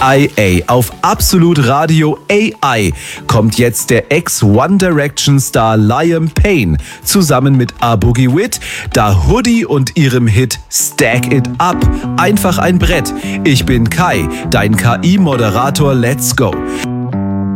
AIA auf Absolut Radio AI kommt jetzt der Ex-One Direction Star Liam Payne zusammen mit A Boogie Wit, Da Hoodie und ihrem Hit Stack It Up. Einfach ein Brett. Ich bin Kai, dein KI-Moderator. Let's go.